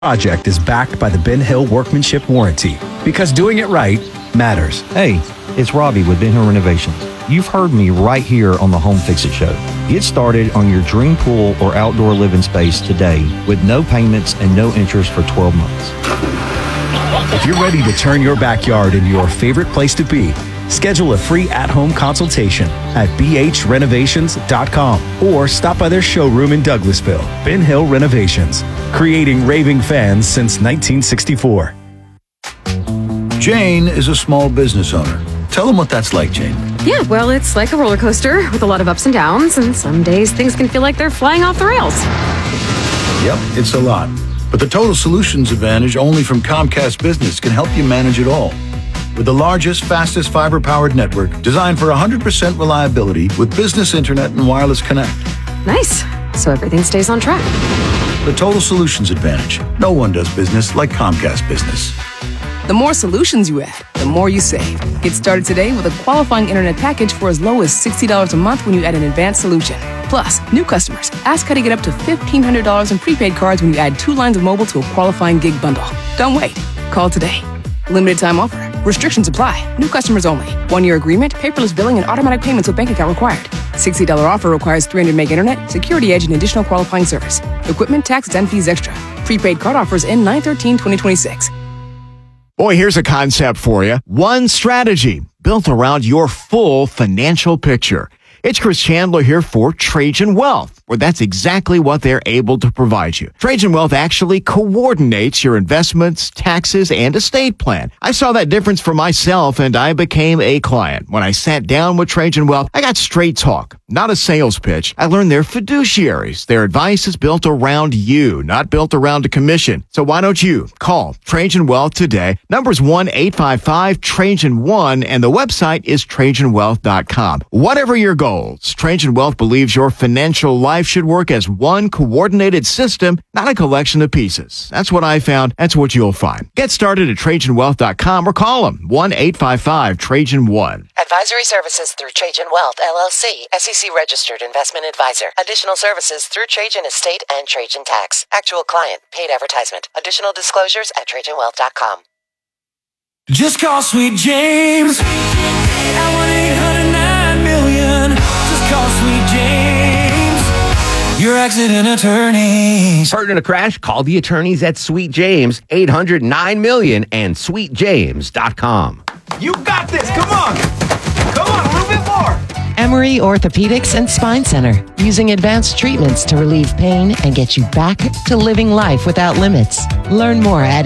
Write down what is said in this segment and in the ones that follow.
project is backed by the Ben Hill Workmanship Warranty, because doing it right matters. Hey, it's Robbie with Ben Hill Renovations. You've heard me right here on the Home Fix It Show. Get started on your dream pool or outdoor living space today with no payments and no interest for 12 months. If you're ready to turn your backyard into your favorite place to be, schedule a free at-home consultation at bhrenovations.com or stop by their showroom in Douglasville. Ben Hill Renovations, creating raving fans since 1964. Jane is a small business owner. Tell them what that's like, Jane. Yeah, well, it's like a roller coaster with a lot of ups and downs, and some days things can feel like they're flying off the rails. Yep, it's a lot. But the Total Solutions Advantage only from Comcast Business can help you manage it all. With the largest, fastest fiber-powered network designed for 100% reliability with business internet and wireless connect. Nice. So everything stays on track. The Total Solutions Advantage. No one does business like Comcast Business. The more solutions you add, the more you save. Get started today with a qualifying internet package for as low as $60 a month when you add an advanced solution. Plus, new customers, ask how to get up to $1,500 in prepaid cards when you add 2 lines of mobile to a qualifying gig bundle. Don't wait. Call today. Limited time offer. Restrictions apply. New customers only. 1-year agreement, paperless billing, and automatic payments with bank account required. $60 offer requires 300 meg internet, security edge, and additional qualifying service. Equipment, taxes, and fees extra. Prepaid card offers end 9/13/2026. Boy, here's a concept for you. One strategy built around your full financial picture. It's Chris Chandler here for Trajan Wealth, where that's exactly what they're able to provide you. Trajan Wealth actually coordinates your investments, taxes, and estate plan. I saw that difference for myself, and I became a client. When I sat down with Trajan Wealth, I got straight talk, not a sales pitch. I learned they're fiduciaries. Their advice is built around you, not built around a commission. So why don't you call Trajan Wealth today? Number's 1-855-TRAJAN1, and the website is TrajanWealth.com. Whatever your goal, Trajan Wealth believes your financial life should work as one coordinated system, not a collection of pieces. That's what I found. That's what you'll find. Get started at TrajanWealth.com or call them 1-855-TRAJAN1. Advisory services through Trajan Wealth, LLC, SEC registered investment advisor. Additional services through Trajan Estate and Trajan Tax. Actual client, paid advertisement. Additional disclosures at TrajanWealth.com. Just call Sweet James at 1-800-9-million. Just call Sweet James, your accident attorneys. Hurt in a crash? Call the attorneys at Sweet James, 800-9-million, and sweetjames.com. You got this. Come on. Come on, a little bit more. Emory Orthopedics and Spine Center, using advanced treatments to relieve pain and get you back to living life without limits. Learn more at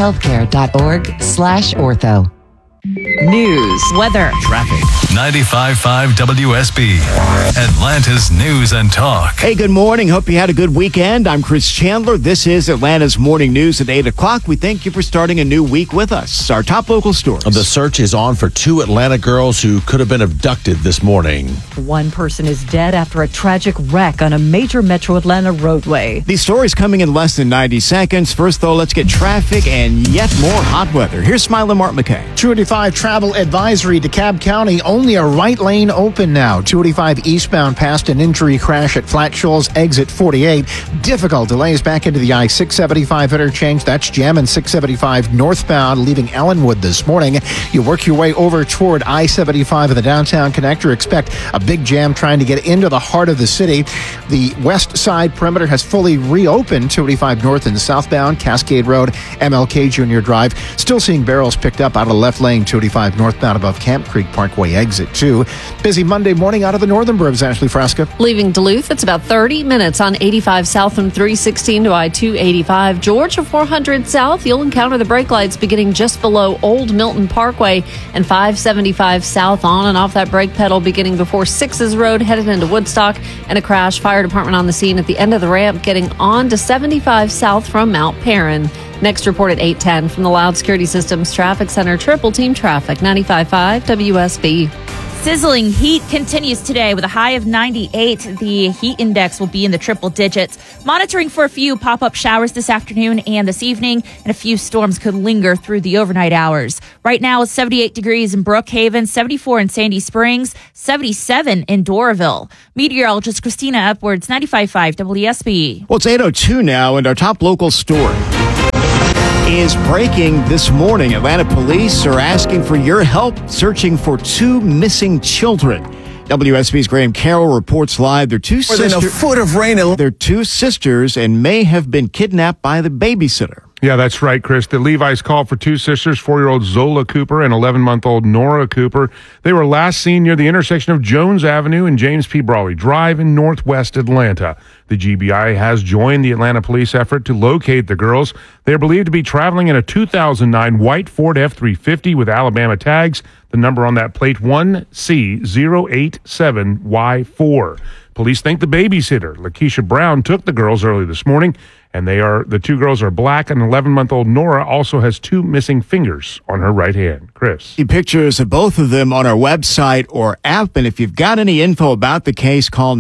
emoryhealthcare.org/ortho. News, weather, traffic. 95.5 WSB, Atlanta's News and Talk. Hey, good morning. Hope you had a good weekend. I'm Chris Chandler. This is Atlanta's Morning News at 8 o'clock. We thank you for starting a new week with us. Our top local stories. The search is on for 2 Atlanta girls who could have been abducted this morning. One person is dead after a tragic wreck on a major metro Atlanta roadway. These stories coming in less than 90 seconds. First, though, let's get traffic and yet more hot weather. Here's Smiling Mark McKay. 285 travel advisory, DeKalb County. Only a right lane open now. 285 eastbound past an injury crash at Flat Shoals, exit 48. Difficult delays back into the I-675 interchange. That's jamming 675 northbound, leaving Ellenwood this morning. You work your way over toward I-75 of the downtown connector. Expect a big jam trying to get into the heart of the city. The west side perimeter has fully reopened. 285 north and southbound, Cascade Road, MLK Junior Drive. Still seeing barrels picked up out of the left lane. 285 northbound above Camp Creek Parkway, exit 2. Busy Monday morning out of the northern burbs. Ashley Frasca. Leaving Duluth, it's about 30 minutes on 85 south from 316 to I-285. Georgia 400 south, you'll encounter the brake lights beginning just below Old Milton Parkway, and 575 south on and off that brake pedal beginning before Sixes Road headed into Woodstock, and a crash. Fire department on the scene at the end of the ramp getting on to 75 south from Mount Perrin. Next report at 8:10 from the Loud Security Systems Traffic Center. Triple Team Traffic, 95.5 WSB. Sizzling heat continues today with a high of 98. The heat index will be in the triple digits. Monitoring for a few pop-up showers this afternoon and this evening, and a few storms could linger through the overnight hours. Right now it's 78 degrees in Brookhaven, 74 in Sandy Springs, 77 in Doraville. Meteorologist Christina Upwards, 95.5 WSB. Well, it's 8:02 now, and our top local story is breaking this morning. Atlanta police are asking for your help searching for two missing children. WSB's Graham Carroll reports live. They're two sisters. Within a foot of rain. They're two sisters and may have been kidnapped by the babysitter. Yeah, that's right, Chris. The Levi's called for two sisters, 4-year-old Zola Cooper and 11-month-old Nora Cooper. They were last seen near the intersection of Jones Avenue and James P. Brawley Drive in northwest Atlanta. The GBI has joined the Atlanta police effort to locate the girls. They are believed to be traveling in a 2009 white Ford F-350 with Alabama tags. The number on that plate, 1C087Y4. Police think the babysitter, Lakeisha Brown, took the girls early this morning, and the two girls are black, and 11-month-old Nora also has two missing fingers on her right hand. Chris. See pictures of both of them on our website or app, and if you've got any info about the case, call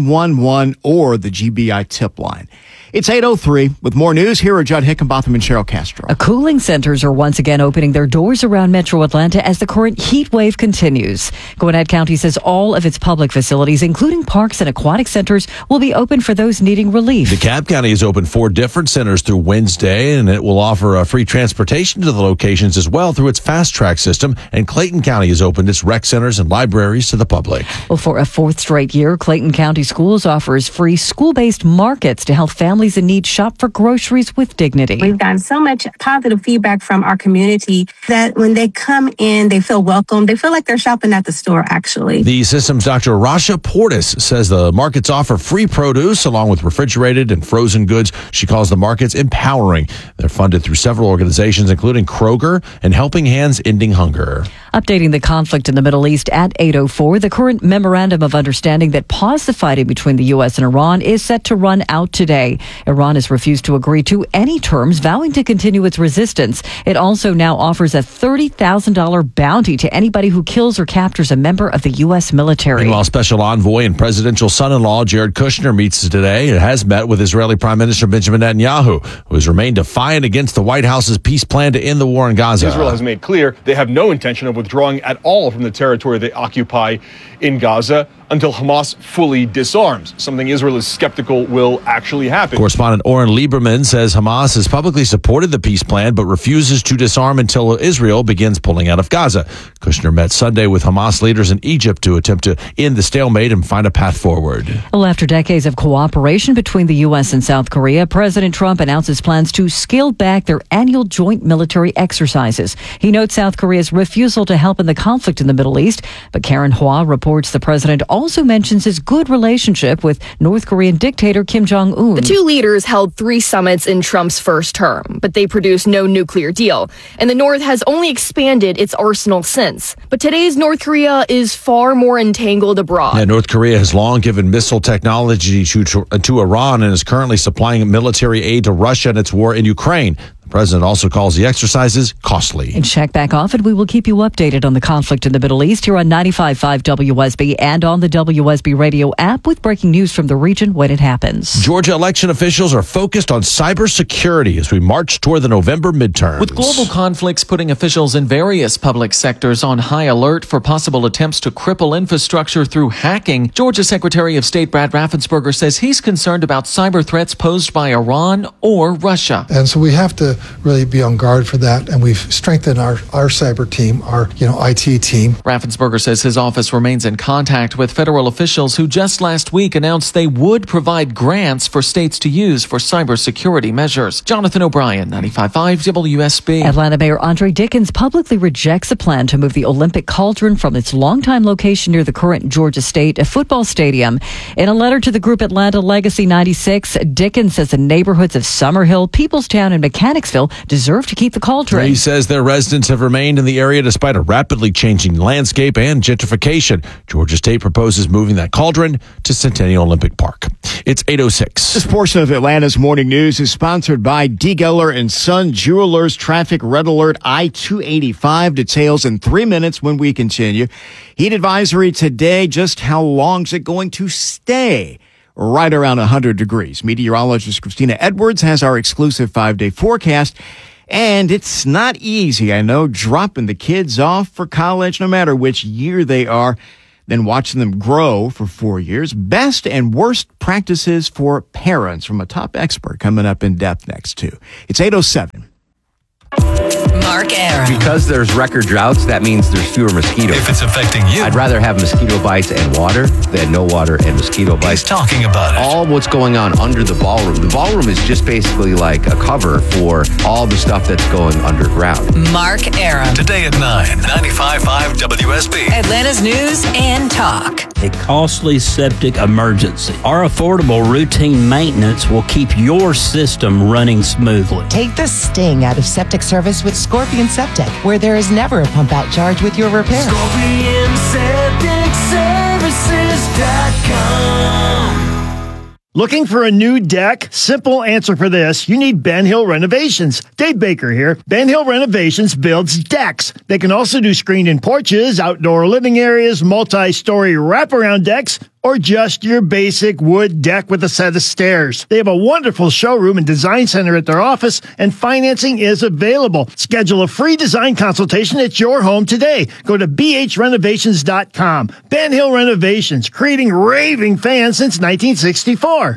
911 or the GBI tip line. It's 8:03. With more news, here are Judd Hickenbotham and Cheryl Castro. Cooling centers are once again opening their doors around Metro Atlanta as the current heat wave continues. Gwinnett County says all of its public facilities, including parks and aquatic centers, will be open for those needing relief. DeKalb County has opened 4 different centers through Wednesday, and it will offer free transportation to the locations as well through its fast track system. And Clayton County has opened its rec centers and libraries to the public. Well, for a 4th straight year, Clayton County Schools offers free school-based markets to help families in need shop for groceries with dignity. We've gotten so much positive feedback from our community that when they come in, they feel welcome. They feel like they're shopping at the store, actually. The system's Dr. Rasha Portis says the markets offer free produce along with refrigerated and frozen goods. She calls the markets empowering. They're funded through several organizations, including Kroger and Helping Hands Ending Hunger. Updating the conflict in the Middle East at 8:04, the current memorandum of understanding that paused the fighting between the U.S. and Iran is set to run out today. Iran has refused to agree to any terms, vowing to continue its resistance. It also now offers a $30,000 bounty to anybody who kills or captures a member of the U.S. military. Meanwhile, Special Envoy and presidential son-in-law Jared Kushner meets today and has met with Israeli Prime Minister Benjamin Netanyahu, who has remained defiant against the White House's peace plan to end the war in Gaza. Israel has made clear they have no intention of withdrawing at all from the territory they occupy in Gaza until Hamas fully disarms, something Israel is skeptical will actually happen. Correspondent Oren Lieberman says Hamas has publicly supported the peace plan but refuses to disarm until Israel begins pulling out of Gaza. Kushner met Sunday with Hamas leaders in Egypt to attempt to end the stalemate and find a path forward. Well, after decades of cooperation between the U.S. and South Korea, President Trump announces plans to scale back their annual joint military exercises. He notes South Korea's refusal to help in the conflict in the Middle East, but Karen Hua reports the president also mentions his good relationship with North Korean dictator Kim Jong-un. The two leaders held 3 summits in Trump's first term, but they produced no nuclear deal. And the North has only expanded its arsenal since. But today's North Korea is far more entangled abroad. Yeah, North Korea has long given missile technology to Iran and is currently supplying military aid to Russia in its war in Ukraine. The president also calls the exercises costly. And check back often. We will keep you updated on the conflict in the Middle East here on 95.5 WSB and on the WSB radio app with breaking news from the region when it happens. Georgia election officials are focused on cybersecurity as we march toward the November midterms. With global conflicts putting officials in various public sectors on high alert for possible attempts to cripple infrastructure through hacking, Georgia Secretary of State Brad Raffensperger says he's concerned about cyber threats posed by Iran or Russia. And so we have to really be on guard for that, and we've strengthened our cyber team, our IT team. Raffensperger says his office remains in contact with federal officials who just last week announced they would provide grants for states to use for cybersecurity measures. Jonathan O'Brien, 95.5 WSB. Atlanta Mayor Andre Dickens publicly rejects a plan to move the Olympic Cauldron from its longtime location near the current Georgia State football stadium. In a letter to the group Atlanta Legacy 96, Dickens says the neighborhoods of Summerhill, Peoplestown, and Mechanicsville Knoxville deserve to keep the cauldron. He says their residents have remained in the area despite a rapidly changing landscape and gentrification. Georgia State proposes moving that cauldron to Centennial Olympic Park. It's 8:06. This portion of Atlanta's Morning News is sponsored by D. Geller and Son Jewelers. Traffic red alert I-285. Details in 3 minutes when we continue. Heat advisory today. Just how long is it going to stay? Right around 100 degrees. Meteorologist Christina Edwards has our exclusive 5-day forecast. And it's not easy, I know, dropping the kids off for college, no matter which year they are, then watching them grow for 4 years. Best and worst practices for parents from a top expert coming up in depth next, too. It's 8:07. Mark Arum. Because there's record droughts, that means there's fewer mosquitoes. If it's affecting you, I'd rather have mosquito bites and water than no water and mosquito bites. He's talking about it. All what's going on under the ballroom. The ballroom is just basically like a cover for all the stuff that's going underground. Mark Arum. Today at 9, 95.5 WSB. Atlanta's News and Talk. A costly septic emergency. Our affordable routine maintenance will keep your system running smoothly. Take the sting out of septic service with Scorpion Septic, where there is never a pump out charge with your repair. ScorpionSepticServices.com. Looking for a new deck? Simple answer for this. You need Ben Hill Renovations. Dave Baker here. Ben Hill Renovations builds decks. They can also do screened-in porches, outdoor living areas, multi-story wraparound decks, or just your basic wood deck with a set of stairs. They have a wonderful showroom and design center at their office, and financing is available. Schedule a free design consultation at your home today. Go to bhrenovations.com. Ben Hill Renovations, creating raving fans since 1964.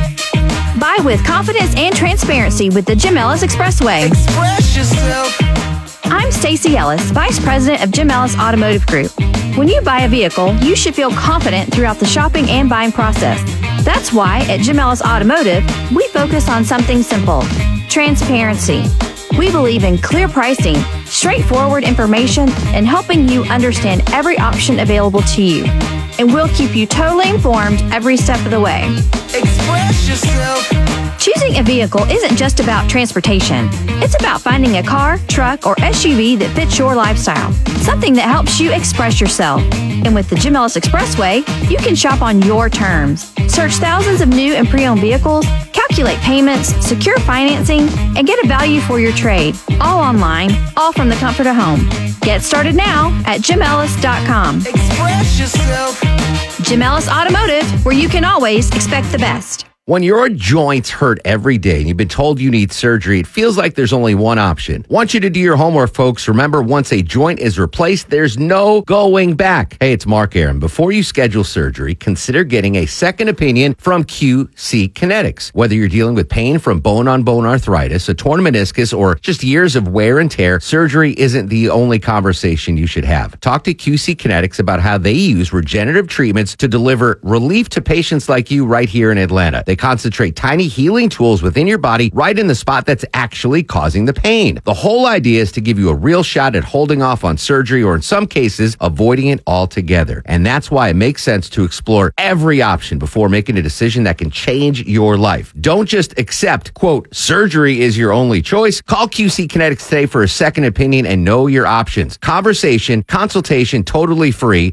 Buy with confidence and transparency with the Jim Ellis Expressway. Express yourself. I'm Stacey Ellis, Vice President of Jim Ellis Automotive Group. When you buy a vehicle, you should feel confident throughout the shopping and buying process. That's why at Jim Ellis Automotive, we focus on something simple: transparency. We believe in clear pricing, straightforward information, and helping you understand every option available to you. And we'll keep you totally informed every step of the way. Express yourself. Choosing a vehicle isn't just about transportation. It's about finding a car, truck, or SUV that fits your lifestyle. Something that helps you express yourself. And with the Jim Ellis Expressway, you can shop on your terms. Search thousands of new and pre-owned vehicles, calculate payments, secure financing, and get a value for your trade. All online, all from the comfort of home. Get started now at JimEllis.com. Express yourself. Jim Ellis Automotive, where you can always expect the best. When your joints hurt every day and you've been told you need surgery, it feels like there's only one option. Want you to do your homework, folks. Remember, once a joint is replaced, there's no going back. Hey, it's Mark Arum. Before you schedule surgery, consider getting a second opinion from QC Kinetics. Whether you're dealing with pain from bone-on-bone arthritis, a torn meniscus, or just years of wear and tear, surgery isn't the only conversation you should have. Talk to QC Kinetics about how they use regenerative treatments to deliver relief to patients like you right here in Atlanta. They concentrate tiny healing tools within your body right in the spot that's actually causing the pain. The whole idea is to give you a real shot at holding off on surgery, or in some cases, avoiding it altogether. And that's why it makes sense to explore every option before making a decision that can change your life. Don't just accept, quote, surgery is your only choice. Call QC Kinetics today for a second opinion and know your options. Conversation, consultation, totally free.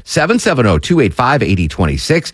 770-285-8026.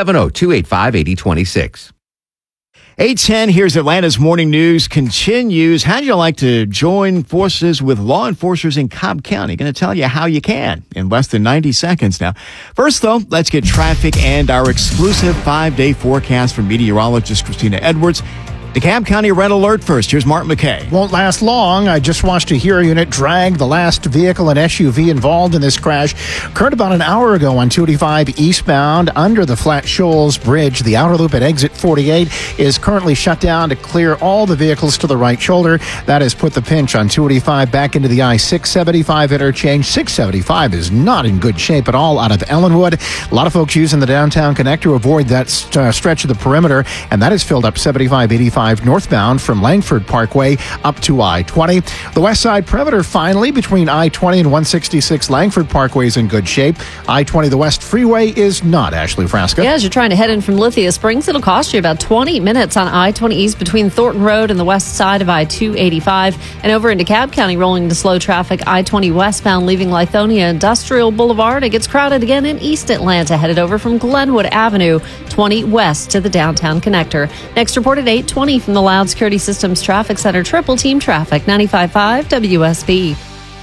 770-285-8026. 8:10, here's Atlanta's Morning News continues. How'd you like to join forces with law enforcers in Cobb County? Going to tell you how you can in less than 90 seconds now. First, though, let's get traffic and our exclusive 5-day forecast from meteorologist Christina Edwards. DeKalb County red alert first. Here's Mark McKay. Won't last long. I just watched a Hero unit drag the last vehicle and SUV involved in this crash. Occurred about an hour ago on 285 eastbound under the Flat Shoals Bridge. The outer loop at exit 48 is currently shut down to clear all the vehicles to the right shoulder. That has put the pinch on 285 back into the I-675 interchange. 675 is not in good shape at all out of Ellenwood. A lot of folks using the downtown connector to avoid that stretch of the perimeter, and that is filled up 75, 85 75 northbound from Langford Parkway up to I-20. The west side perimeter finally between I-20 and 166 Langford Parkway is in good shape. I-20, the West Freeway, is not, Ashley Frasca. Yeah, as you're trying to head in from Lithia Springs, it'll cost you about 20 minutes on I-20 East between Thornton Road and the west side of I-285. And over into DeKalb County, rolling into slow traffic, I-20 westbound leaving Lithonia Industrial Boulevard. It gets crowded again in East Atlanta, headed over from Glenwood Avenue, 20 west to the downtown connector. Next report at 8:20 from the Loud Security Systems Traffic Center. Triple Team Traffic, 95.5 WSB.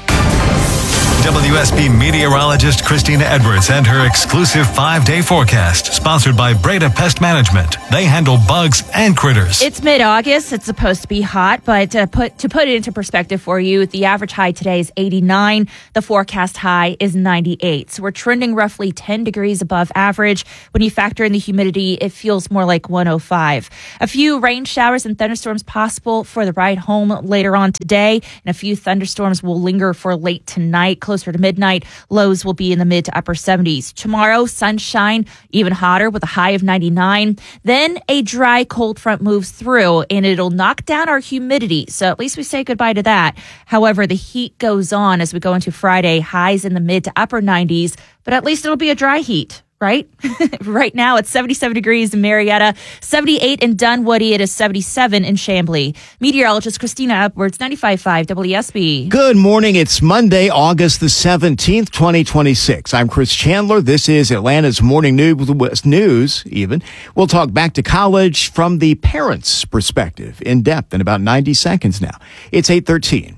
WSB meteorologist Christina Edwards and her exclusive 5-day forecast, sponsored by Breda Pest Management. They handle bugs and critters. It's mid-August. It's supposed to be hot, but to put it into perspective for you, the average high today is 89. The forecast high is 98. So we're trending roughly 10 degrees above average. When you factor in the humidity, it feels more like 105. A few rain showers and thunderstorms possible for the ride home later on today, and a few thunderstorms will linger for late tonight, closer to midnight. Lows will be in the mid to upper 70s. Tomorrow, sunshine, even hotter with a high of 99. Then a dry cold front moves through and it'll knock down our humidity. So at least we say goodbye to that. However, the heat goes on as we go into Friday, highs in the mid to upper 90s, but at least it'll be a dry heat. Right? Right now, it's 77 degrees in Marietta, 78 in Dunwoody. It is 77 in Chamblee. Meteorologist Christina Edwards, 95.5 WSB. Good morning. It's Monday, August the 17th, 2026. I'm Chris Chandler. This is Atlanta's Morning News, even. We'll talk back to college from the parents' perspective in depth in about 90 seconds now. It's 8:13.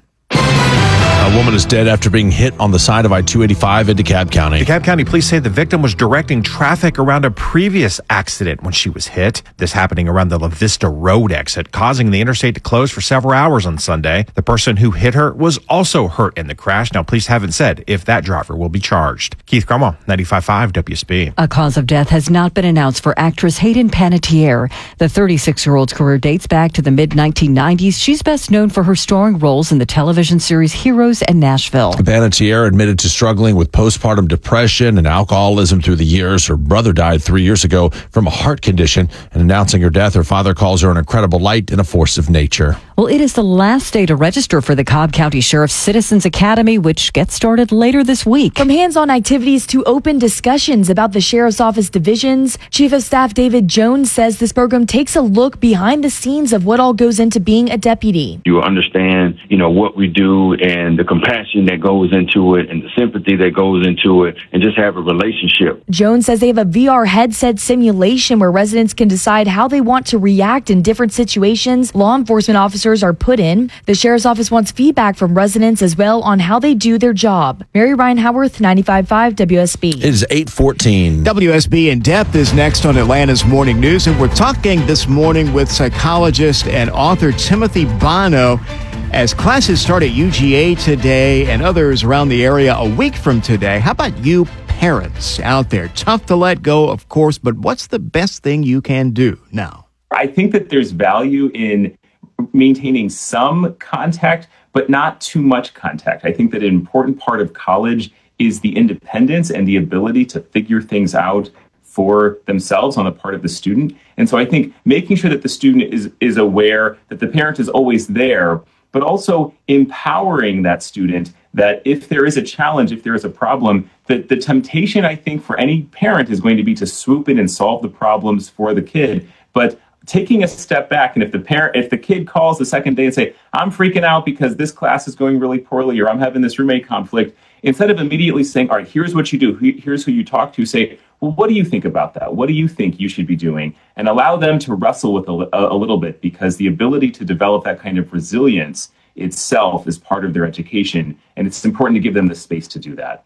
A woman is dead after being hit on the side of I-285 in DeKalb County. DeKalb County police say the victim was directing traffic around a previous accident when she was hit. This happening around the La Vista Road exit, causing the interstate to close for several hours on Sunday. The person who hit her was also hurt in the crash. Now, police haven't said if that driver will be charged. Keith Cromwell, 95.5 WSB. A cause of death has not been announced for actress Hayden Panettiere. The 36-year-old's career dates back to the mid-1990s. She's best known for her starring roles in the television series Heroes and Nashville. Panettiere admitted to struggling with postpartum depression and alcoholism through the years. Her brother died 3 years ago from a heart condition, and announcing her death, her father calls her an incredible light and a force of nature. Well, it is the last day to register for the Cobb County Sheriff's Citizens Academy, which gets started later this week. From hands-on activities to open discussions about the Sheriff's Office divisions, Chief of Staff David Jones says this program takes a look behind the scenes of what all goes into being a deputy. You understand, what we do and the compassion that goes into it and the sympathy that goes into it, and just have a relationship. Jones says they have a VR headset simulation where residents can decide how they want to react in different situations law enforcement officers are put in. The Sheriff's Office wants feedback from residents as well on how they do their job. Mary Ryan Howarth, 95.5 WSB. It is 8:14. WSB In Depth is next on Atlanta's Morning News, and we're talking this morning with psychologist and author Timothy Bono. As classes start at UGA today and others around the area a week from today, how about you parents out there? Tough to let go, of course, but what's the best thing you can do now? I think that there's value in maintaining some contact, but not too much contact. I think that an important part of college is the independence and the ability to figure things out for themselves on the part of the student. And so I think making sure that the student is aware that the parent is always there, but also empowering that student that if there is a challenge, if there is a problem, that the temptation, I think, for any parent is going to be to swoop in and solve the problems for the kid. But taking a step back, and if the kid calls the second day and say, I'm freaking out because this class is going really poorly, or I'm having this roommate conflict, instead of immediately saying, all right, here's what you do, here's who you talk to, say, well, what do you think about that? What do you think you should be doing? And allow them to wrestle with a little bit, because the ability to develop that kind of resilience itself is part of their education, and it's important to give them the space to do that.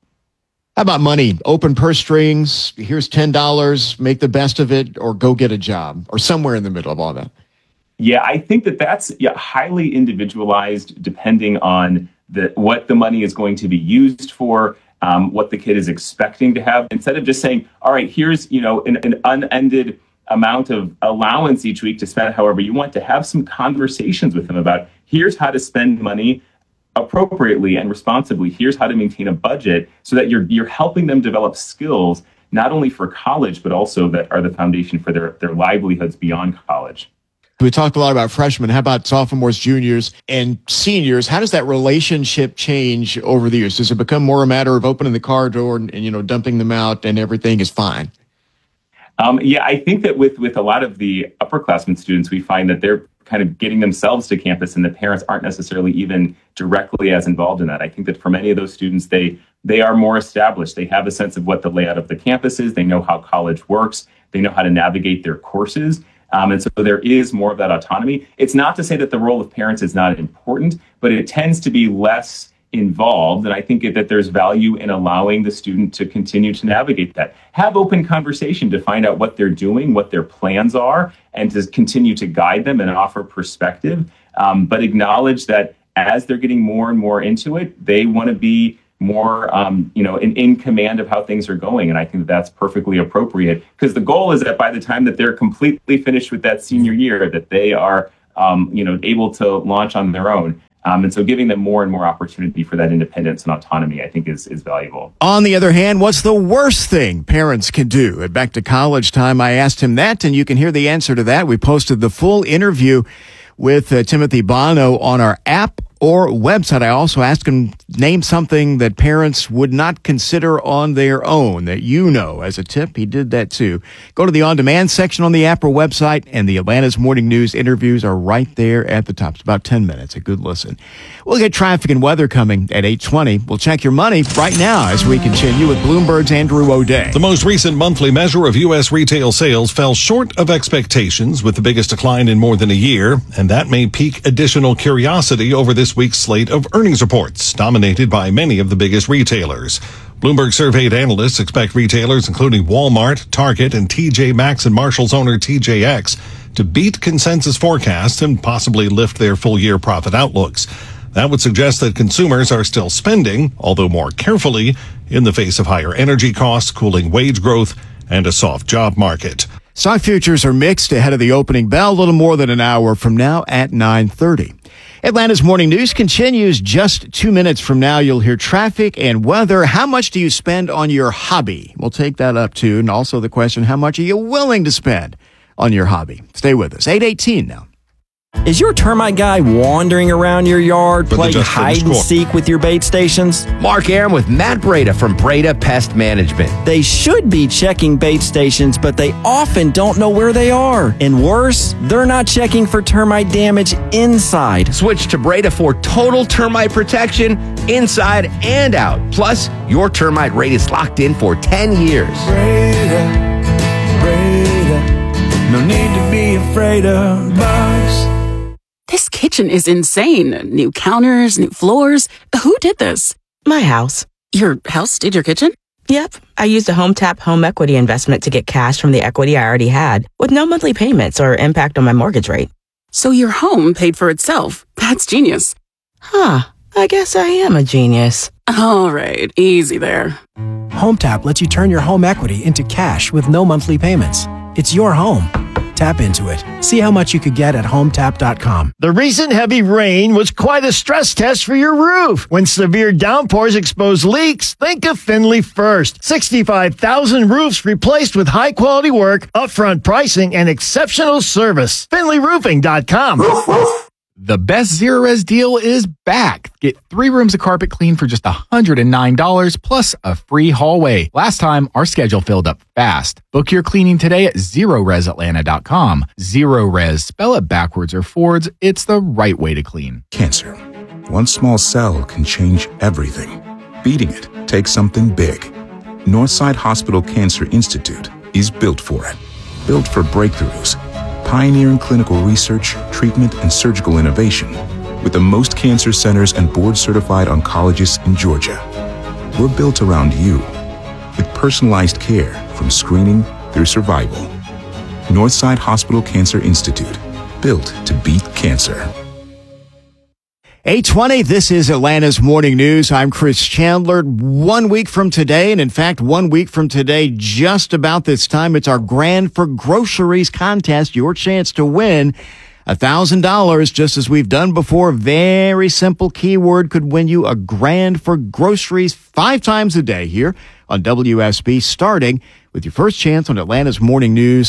How about money? Open purse strings, here's $10, make the best of it, or go get a job, or somewhere in the middle of all that? Yeah, I think that's highly individualized depending on what the money is going to be used for, what the kid is expecting to have. Instead of just saying, all right, here's an unended amount of allowance each week to spend however you want, to have some conversations with them about here's how to spend money appropriately and responsibly. Here's how to maintain a budget, so that you're helping them develop skills not only for college, but also that are the foundation for their livelihoods beyond college. We talked a lot about freshmen. How about sophomores, juniors, and seniors? How does that relationship change over the years? Does it become more a matter of opening the car door and dumping them out and everything is fine? Yeah, I think that with a lot of the upperclassmen students, we find that they're kind of getting themselves to campus and the parents aren't necessarily even directly as involved in that. I think that for many of those students, they are more established. They have a sense of what the layout of the campus is. They know how college works. They know how to navigate their courses. And so there is more of that autonomy. It's not to say that the role of parents is not important, but it tends to be less involved. And I think that there's value in allowing the student to continue to navigate that. Have open conversation to find out what they're doing, what their plans are, and to continue to guide them and offer perspective. But acknowledge that as they're getting more and more into it, they want to be more, in command of how things are going. And I think that's perfectly appropriate because the goal is that by the time that they're completely finished with that senior year, that they are, able to launch on their own. And so giving them more and more opportunity for that independence and autonomy, I think is valuable. On the other hand, what's the worst thing parents can do? At Back to College Time, I asked him that, and you can hear the answer to that. We posted the full interview with Timothy Bono on our app or website. I also asked him, name something that parents would not consider on their own that as a tip. He did that too. Go to the on-demand section on the app or website, and the Atlanta's Morning News interviews are right there at the top. It's about 10 minutes. A good listen. We'll get traffic and weather coming at 8:20. We'll check your money right now as we continue with Bloomberg's Andrew O'Day. The most recent monthly measure of U.S. retail sales fell short of expectations with the biggest decline in more than a year, and that may pique additional curiosity over this week's slate of earnings reports, dominated by many of the biggest retailers. Bloomberg surveyed analysts expect retailers including Walmart, Target, and TJ Maxx and Marshall's owner TJX to beat consensus forecasts and possibly lift their full-year profit outlooks. That would suggest that consumers are still spending, although more carefully, in the face of higher energy costs, cooling wage growth, and a soft job market. Stock futures are mixed ahead of the opening bell, a little more than an hour from now at 9:30. Atlanta's Morning News continues just 2 minutes from now. You'll hear traffic and weather. How much do you spend on your hobby? We'll take that up too. And also the question, how much are you willing to spend on your hobby? Stay with us. 8:18 now. Is your termite guy wandering around your yard playing hide and seek with your bait stations? Mark Aram with Matt Breda from Breda Pest Management. They should be checking bait stations, but they often don't know where they are. And worse, they're not checking for termite damage inside. Switch to Breda for total termite protection inside and out. Plus, your termite rate is locked in for 10 years. Breda, no need to be afraid of bugs. This kitchen is insane. New counters, new floors. Who did this? My house. Your house did your kitchen? Yep. I used a HomeTap home equity investment to get cash from the equity I already had with no monthly payments or impact on my mortgage rate. So your home paid for itself. That's genius. Huh. I guess I am a genius. All right. Easy there. HomeTap lets you turn your home equity into cash with no monthly payments. It's your home. Tap into it. See how much you could get at HomeTap.com. The recent heavy rain was quite a stress test for your roof. When severe downpours expose leaks, think of Finley first. 65,000 roofs replaced with high-quality work, upfront pricing, and exceptional service. FinleyRoofing.com. The best Zerorez deal is back. Get 3 rooms of carpet clean for just $109 plus a free hallway. Last time, our schedule filled up fast. Book your cleaning today at ZeroResAtlanta.com. Zerorez, spell it backwards or forwards. It's the right way to clean. Cancer. One small cell can change everything. Beating it takes something big. Northside Hospital Cancer Institute is built for it. Built for breakthroughs. Pioneering clinical research, treatment, and surgical innovation with the most cancer centers and board-certified oncologists in Georgia. We're built around you with personalized care from screening through survival. Northside Hospital Cancer Institute, built to beat cancer. 8:20, this is Atlanta's Morning News. I'm Chris Chandler. 1 week from today, and in fact, 1 week from today, just about this time, it's our Grand for Groceries contest. Your chance to win $1,000, just as we've done before. Very simple keyword could win you a Grand for Groceries 5 times a day here on WSB, starting with your first chance on Atlanta's Morning News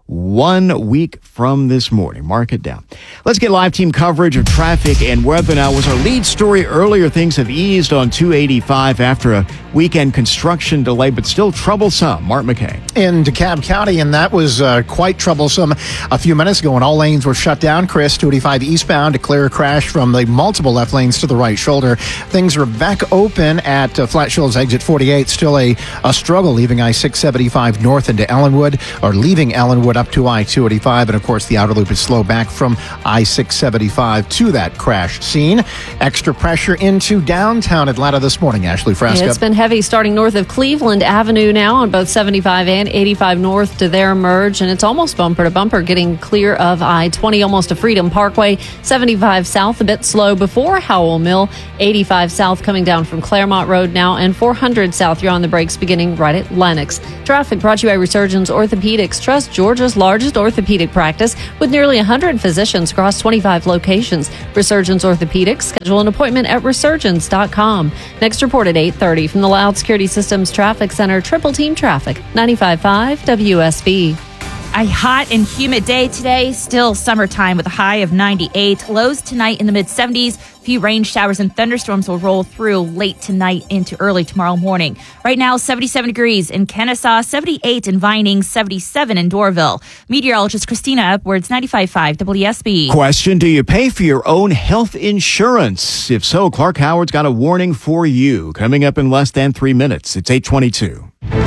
1 week from this morning. Mark it down. Let's get live team coverage of traffic and weather now. Was our lead story earlier. Things have eased on 285 after a weekend construction delay, but still troublesome. Mark McKay. In DeKalb County, and that was quite troublesome a few minutes ago when all lanes were shut down. Chris, 285 eastbound to clear a crash from the multiple left lanes to the right shoulder. Things are back open at Flat Shoals exit 48. Still a struggle leaving I-675 north into Ellenwood, or leaving Ellenwood up to I-285. And of course, the outer loop is slow back from I-675 to that crash scene. Extra pressure into downtown Atlanta this morning. Ashley Frasca. It's been heavy starting north of Cleveland Avenue now on both 75 and 85 north to their merge, and it's almost bumper to bumper getting clear of I-20 almost to Freedom Parkway. 75 south a bit slow before Howell Mill. 85 south coming down from Claremont Road now, and 400 south you're on the brakes beginning right at Lenox. Traffic brought to you by Resurgence Orthopedics. Trust Georgia's largest orthopedic practice with nearly 100 physicians across 25 locations. Resurgence Orthopedics. Schedule an appointment at resurgence.com. Next report at 8:30 from the Loud Security Systems Traffic Center. Triple Team Traffic, 95.5 WSB. A hot and humid day today. Still summertime with a high of 98. Lows tonight in the mid-70s. A few rain showers and thunderstorms will roll through late tonight into early tomorrow morning. Right now, 77 degrees in Kennesaw, 78 in Vining, 77 in Dorville. Meteorologist Christina Upwards, 95.5 WSB. Question, do you pay for your own health insurance? If so, Clark Howard's got a warning for you. Coming up in less than 3 minutes. It's 8:22.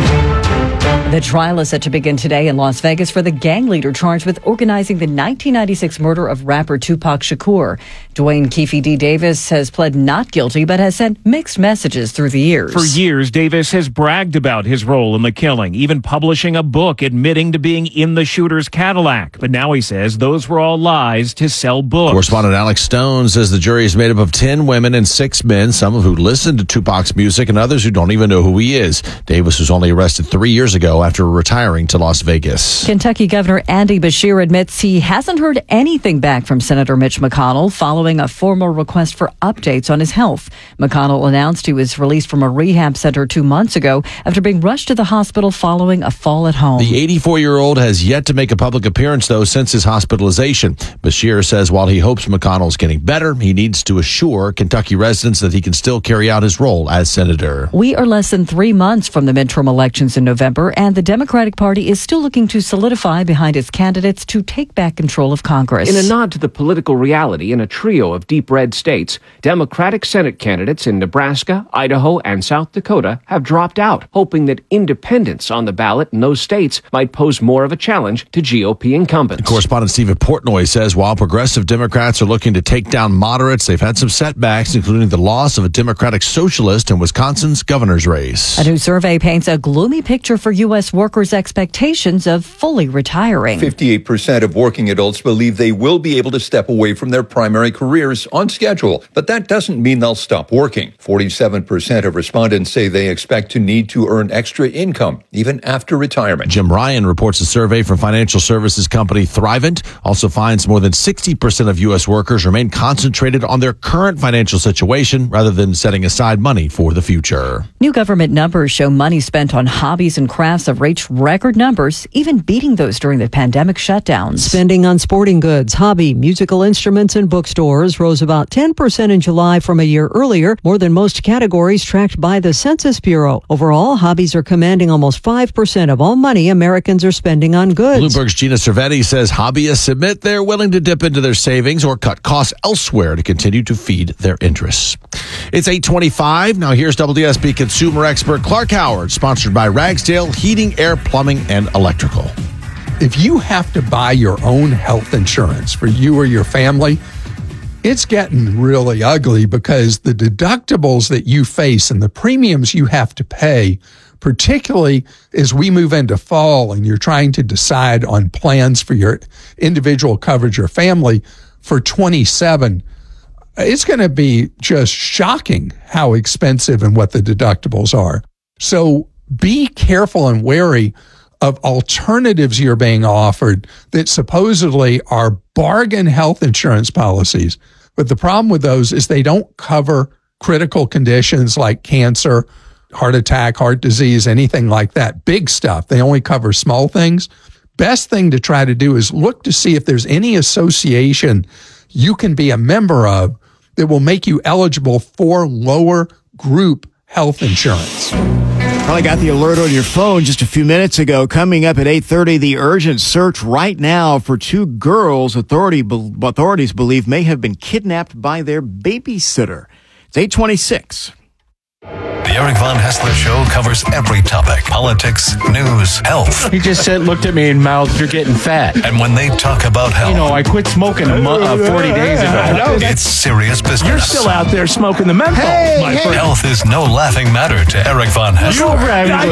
The trial is set to begin today in Las Vegas for the gang leader charged with organizing the 1996 murder of rapper Tupac Shakur. Dwayne Keefe D. Davis has pled not guilty but has sent mixed messages through the years. For years, Davis has bragged about his role in the killing, even publishing a book admitting to being in the shooter's Cadillac. But now he says those were all lies to sell books. Correspondent Alex Stone says the jury is made up of 10 women and 6 men, some of who listened to Tupac's music and others who don't even know who he is. Davis was only arrested 3 years ago after retiring to Las Vegas. Kentucky Governor Andy Beshear admits he hasn't heard anything back from Senator Mitch McConnell following a formal request for updates on his health. McConnell announced he was released from a rehab center 2 months ago after being rushed to the hospital following a fall at home. The 84-year-old has yet to make a public appearance, though, since his hospitalization. Beshear says while he hopes McConnell's getting better, he needs to assure Kentucky residents that he can still carry out his role as senator. We are less than 3 months from the midterm elections in November, and the Democratic Party is still looking to solidify behind its candidates to take back control of Congress. In a nod to the political reality in a trio of deep red states, Democratic Senate candidates in Nebraska, Idaho, and South Dakota have dropped out, hoping that independents on the ballot in those states might pose more of a challenge to GOP incumbents. Correspondent Stephen Portnoy says while progressive Democrats are looking to take down moderates, they've had some setbacks, including the loss of a Democratic socialist in Wisconsin's governor's race. A new survey paints a gloomy picture for U.S. workers' expectations of fully retiring. 58% of working adults believe they will be able to step away from their primary careers on schedule, but that doesn't mean they'll stop working. 47% of respondents say they expect to need to earn extra income even after retirement. Jim Ryan reports a survey from financial services company Thrivent also finds more than 60% of U.S. workers remain concentrated on their current financial situation rather than setting aside money for the future. New government numbers show money spent on hobbies and crafts have reached record numbers, even beating those during the pandemic shutdowns. Spending on sporting goods, hobby, musical instruments, and bookstores rose about 10% in July from a year earlier, more than most categories tracked by the Census Bureau. Overall, hobbies are commanding almost 5% of all money Americans are spending on goods. Bloomberg's Gina Cervetti says hobbyists admit they're willing to dip into their savings or cut costs elsewhere to continue to feed their interests. It's 8:25. Now here's WSB consumer expert Clark Howard, sponsored by Ragsdale Heating, Air, Plumbing, and Electrical. If you have to buy your own health insurance for you or your family, it's getting really ugly because the deductibles that you face and the premiums you have to pay, particularly as we move into fall and you're trying to decide on plans for your individual coverage or family for 27, it's going to be just shocking how expensive and what the deductibles are. So be careful and wary of alternatives you're being offered that supposedly are bargain health insurance policies. But the problem with those is they don't cover critical conditions like cancer, heart attack, heart disease, anything like that. Big stuff. They only cover small things. best thing to try to do is look to see if there's any association you can be a member of that will make you eligible for lower group health insurance. Probably got the alert on your phone just a few minutes ago. Coming up at 8:30, the urgent search right now for two girls authorities believe may have been kidnapped by their babysitter. It's 8:26. The Eric Von Haessler Show covers every topic: politics, news, health. He just looked at me and mouthed, "You're getting fat." And when they talk about health, I quit smoking 40 days ago. It's serious business. You're still out there smoking the menthol, my friend. Health is no laughing matter to Eric Von Haessler. I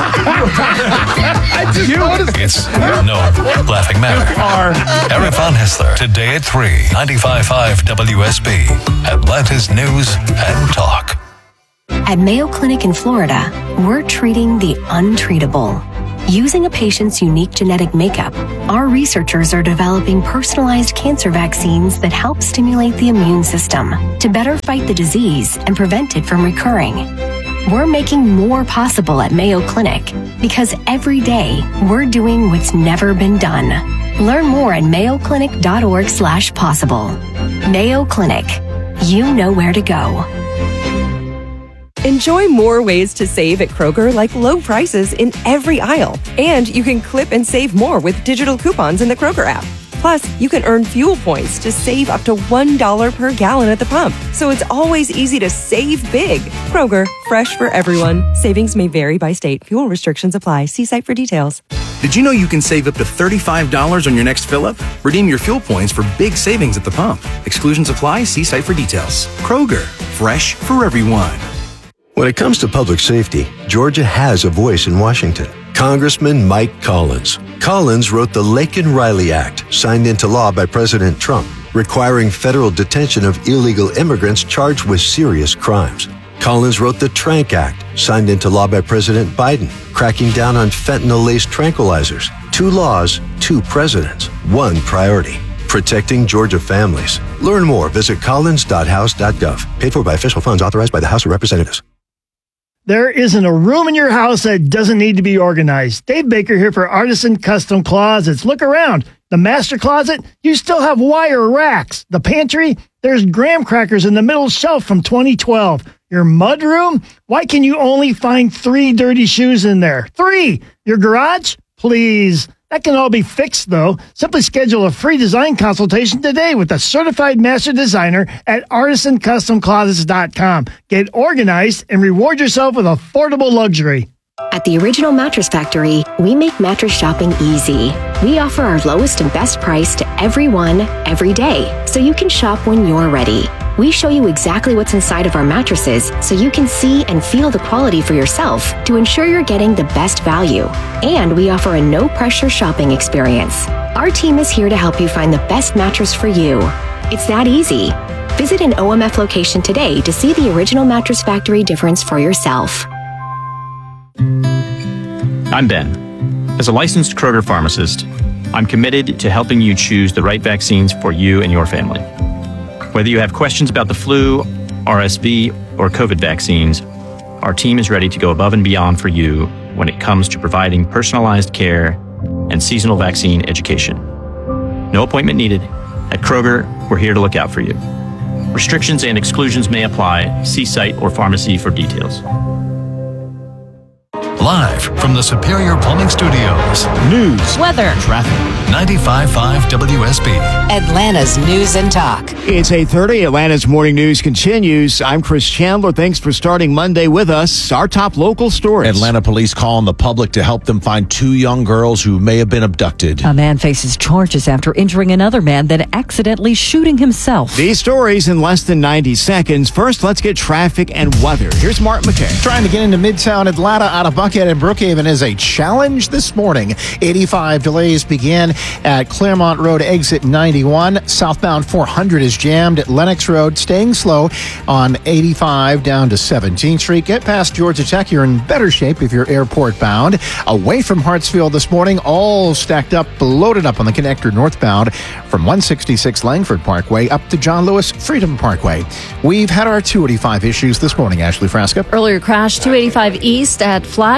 just noticed. It's no laughing matter. Eric Von Haessler, today at 3, 95.5 WSB, Atlanta's News and Talk. At Mayo Clinic in Florida, we're treating the untreatable. Using a patient's unique genetic makeup, our researchers are developing personalized cancer vaccines that help stimulate the immune system to better fight the disease and prevent it from recurring. We're making more possible at Mayo Clinic because every day we're doing what's never been done. Learn more at mayoclinic.org/possible. Mayo Clinic. You know where to go. Enjoy more ways to save at Kroger, like low prices in every aisle. And you can clip and save more with digital coupons in the Kroger app. Plus, you can earn fuel points to save up to $1 per gallon at the pump. So it's always easy to save big. Kroger, fresh for everyone. Savings may vary by state. Fuel restrictions apply. See site for details. Did you know you can save up to $35 on your next fill-up? Redeem your fuel points for big savings at the pump. Exclusions apply. See site for details. Kroger, fresh for everyone. When it comes to public safety, Georgia has a voice in Washington. Congressman Mike Collins. Collins wrote the Laken-Riley Act, signed into law by President Trump, requiring federal detention of illegal immigrants charged with serious crimes. Collins wrote the Trank Act, signed into law by President Biden, cracking down on fentanyl-laced tranquilizers. 2 laws, 2 presidents, 1 priority: protecting Georgia families. Learn more. Visit collins.house.gov. Paid for by official funds authorized by the House of Representatives. There isn't a room in your house that doesn't need to be organized. Dave Baker here for Artisan Custom Closets. Look around. The master closet, you still have wire racks. The pantry, there's graham crackers in the middle shelf from 2012. Your mud room, why can you only find 3 dirty shoes in there? 3! Your garage? Please. That can all be fixed, though. Simply schedule a free design consultation today with a certified master designer at artisancustomclosets.com. Get organized and reward yourself with affordable luxury. At the Original Mattress Factory, we make mattress shopping easy. We offer our lowest and best price to everyone, every day, so you can shop when you're ready. We show you exactly what's inside of our mattresses so you can see and feel the quality for yourself to ensure you're getting the best value. And we offer a no-pressure shopping experience. Our team is here to help you find the best mattress for you. It's that easy. Visit an OMF location today to see the Original Mattress Factory difference for yourself. I'm Ben. As a licensed Kroger pharmacist, I'm committed to helping you choose the right vaccines for you and your family. Whether you have questions about the flu, RSV, or COVID vaccines, our team is ready to go above and beyond for you when it comes to providing personalized care and seasonal vaccine education. No appointment needed. At Kroger, we're here to look out for you. Restrictions and exclusions may apply. See site or pharmacy for details. Live from the Superior Plumbing Studios. News, weather, traffic. 95.5 WSB. Atlanta's News and Talk. It's 8:30. Atlanta's Morning News continues. I'm Chris Chandler. Thanks for starting Monday with us. Our top local stories. Atlanta police call on the public to help them find 2 young girls who may have been abducted. A man faces charges after injuring another man, then accidentally shooting himself. These stories in less than 90 seconds. First, let's get traffic and weather. Here's Mark McKay. Trying to get into Midtown Atlanta out of Buckhead and Brookhaven is a challenge this morning. 85 delays begin at Claremont Road exit 91. Southbound 400 is jammed at Lenox Road, staying slow on 85 down to 17th Street. Get past Georgia Tech. You're in better shape if you're airport bound. Away from Hartsfield this morning, all stacked up, loaded up on the connector northbound from 166 Langford Parkway up to John Lewis Freedom Parkway. We've had our 285 issues this morning, Ashley Frasca. Earlier crash 285 East at Flat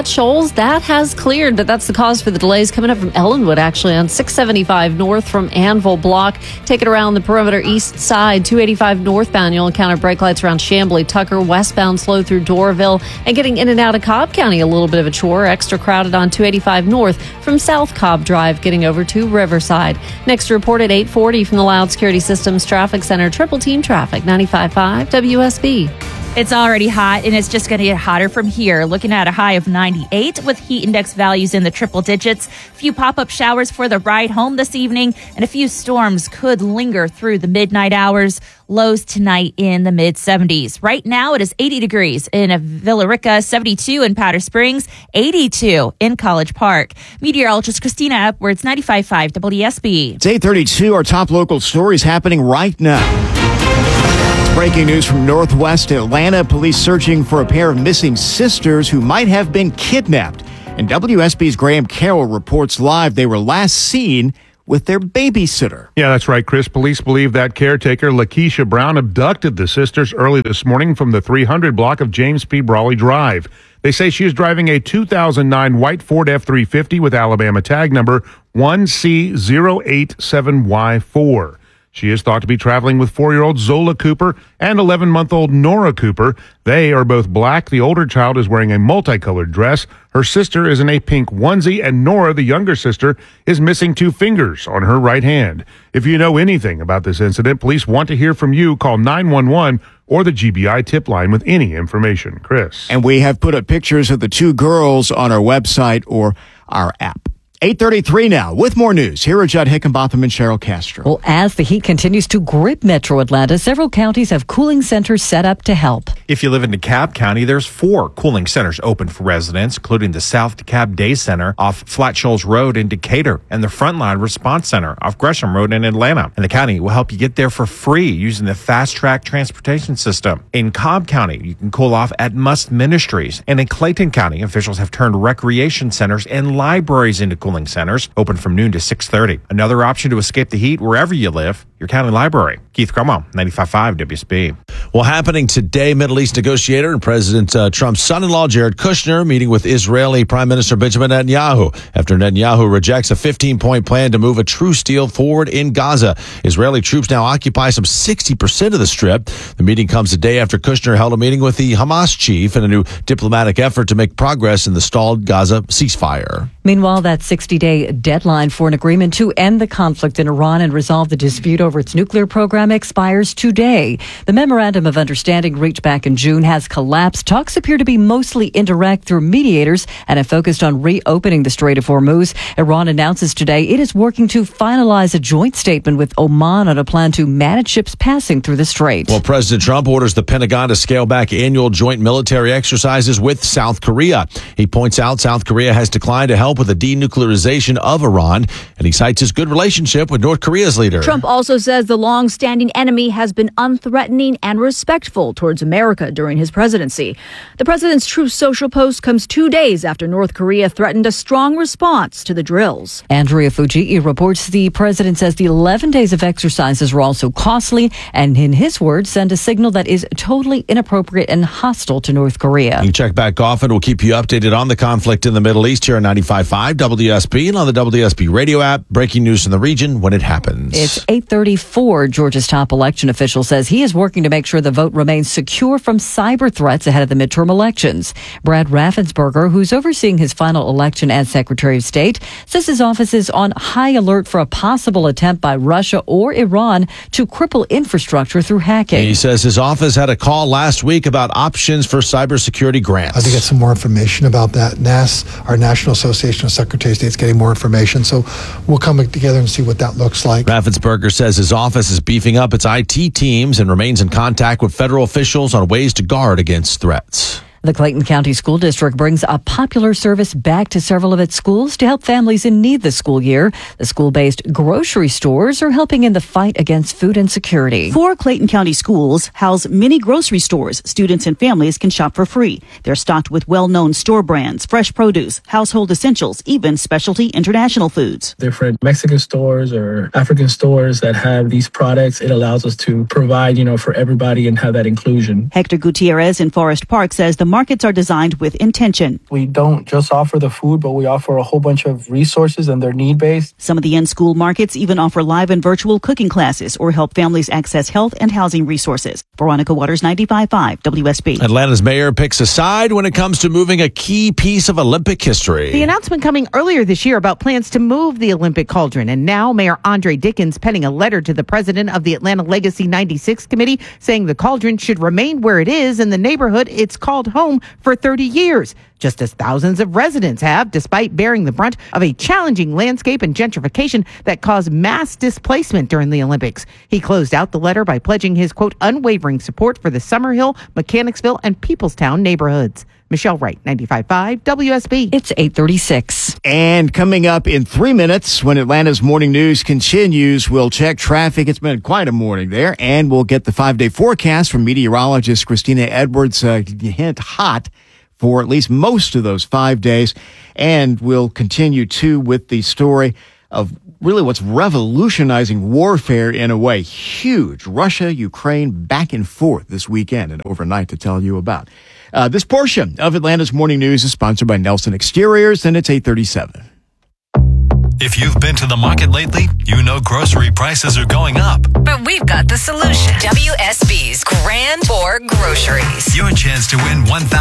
Flat Shoals, that has cleared, but that's the cause for the delays coming up from Ellenwood, actually, on 675 north from Anvil Block. Take it around the perimeter east side. 285 northbound, you'll encounter brake lights around Chamblee, Tucker, westbound slow through Doraville, and getting in and out of Cobb County, a little bit of a chore. Extra crowded on 285 north from South Cobb Drive, getting over to Riverside. Next report at 8:40 from the Loud Security Systems Traffic Center. Triple team traffic, 95.5 WSB. It's already hot, and it's just going to get hotter from here. Looking at a high of 98 with heat index values in the triple digits. A few pop-up showers for the ride home this evening, and a few storms could linger through the midnight hours. Lows tonight in the mid-70s. Right now, it is 80 degrees in Villa Rica, 72 in Powder Springs, 82 in College Park. Meteorologist Christina Upwards, 95.5 WSB. It's 8:32. Our top local stories happening right now. Breaking news from Northwest Atlanta. Police searching for a pair of missing sisters who might have been kidnapped. And WSB's Graham Carroll reports live they were last seen with their babysitter. Yeah, that's right, Chris. Police believe that caretaker, Lakeisha Brown, abducted the sisters early this morning from the 300 block of James P. Brawley Drive. They say she is driving a 2009 white Ford F-350 with Alabama tag number 1C087Y4. She is thought to be traveling with 4-year-old Zola Cooper and 11-month-old Nora Cooper. They are both black. The older child is wearing a multicolored dress. Her sister is in a pink onesie, and Nora, the younger sister, is missing 2 fingers on her right hand. If you know anything about this incident, police want to hear from you. Call 911 or the GBI tip line with any information. Chris. And we have put up pictures of the 2 girls on our website or our app. 8:33 now. With more news, here are Judd Hickenbotham and Cheryl Castro. Well, as the heat continues to grip Metro Atlanta, several counties have cooling centers set up to help. If you live in DeKalb County, there's 4 cooling centers open for residents, including the South DeKalb Day Center off Flat Shoals Road in Decatur and the Frontline Response Center off Gresham Road in Atlanta. And the county will help you get there for free using the Fast Track transportation system. In Cobb County, you can cool off at Must Ministries. And in Clayton County, officials have turned recreation centers and libraries into cooling centers, open from noon to 6:30. Another option to escape the heat wherever you live, your county library. Keith Cromwell, 95.5 WSB. Well, happening today, Middle East negotiator and President Trump's son-in-law, Jared Kushner, meeting with Israeli Prime Minister Benjamin Netanyahu after Netanyahu rejects a 15-point plan to move a truce deal forward in Gaza. Israeli troops now occupy some 60% of the Strip. The meeting comes a day after Kushner held a meeting with the Hamas chief in a new diplomatic effort to make progress in the stalled Gaza ceasefire. Meanwhile, that 60-day deadline for an agreement to end the conflict in Iran and resolve the dispute over its nuclear program expires today. The memorandum of understanding reached back in June has collapsed. Talks appear to be mostly indirect through mediators and have focused on reopening the Strait of Hormuz. Iran announces today it is working to finalize a joint statement with Oman on a plan to manage ships passing through the strait. Well, President Trump orders the Pentagon to scale back annual joint military exercises with South Korea. He points out South Korea has declined to help with the denuclearization of Iran, and he cites his good relationship with North Korea's leader. Trump also says the long-standing enemy has been unthreatening and respectful towards America during his presidency. The president's Truth Social post comes 2 days after North Korea threatened a strong response to the drills. Andrea Fujii reports the president says the 11 days of exercises were also costly and, in his words, send a signal that is totally inappropriate and hostile to North Korea. You check back often. We'll keep you updated on the conflict in the Middle East here on 95.5 WSB and on the WSB radio app. Breaking news in the region when it happens. It's 8:34. Georgia's top election official says he is working to make sure the vote remains secure from cyber threats ahead of the midterm elections. Brad Raffensperger, who's overseeing his final election as Secretary of State, says his office is on high alert for a possible attempt by Russia or Iran to cripple infrastructure through hacking. He says his office had a call last week about options for cybersecurity grants. I have to get some more information about that. Our National Association of Secretary of State is getting more information, so we'll come together and see what that looks like. Raffensperger says his office is beefing up its IT teams and remains in contact with federal officials on ways to guard against threats. The Clayton County School District brings a popular service back to several of its schools to help families in need this school year. The school-based grocery stores are helping in the fight against food insecurity. 4 Clayton County schools house mini grocery stores. Students and families can shop for free. They're stocked with well-known store brands, fresh produce, household essentials, even specialty international foods. Different Mexican stores or African stores that have these products, it allows us to provide, for everybody and have that inclusion. Hector Gutierrez in Forest Park says the markets are designed with intention. We don't just offer the food, but we offer a whole bunch of resources, and they're need-based. Some of the in-school markets even offer live and virtual cooking classes or help families access health and housing resources. Veronica Waters, 95.5 WSB. Atlanta's mayor picks a side when it comes to moving a key piece of Olympic history. The announcement coming earlier this year about plans to move the Olympic cauldron, and now Mayor Andre Dickens penning a letter to the president of the Atlanta Legacy 96 Committee saying the cauldron should remain where it is in the neighborhood it's called home for 30 years, just as thousands of residents have, despite bearing the brunt of a challenging landscape and gentrification that caused mass displacement during the Olympics. He closed out the letter by pledging his, quote, unwavering support for the Summerhill, Mechanicsville, and Peoplestown neighborhoods. Michelle Wright, 95.5 WSB. It's 8:36. And coming up in 3 minutes, when Atlanta's morning news continues, we'll check traffic. It's been quite a morning there. And we'll get the 5-day forecast from meteorologist Christina Edwards. Hint hot for at least most of those 5 days. And we'll continue, too, with the story of really what's revolutionizing warfare in a way. Huge Russia, Ukraine back and forth this weekend and overnight to tell you about. This portion of Atlanta's Morning News is sponsored by Nelson Exteriors, and it's 8:37. If you've been to the market lately, you know grocery prices are going up. But we've got the solution. WSB's Grand Tour Groceries. Your chance to win $1,000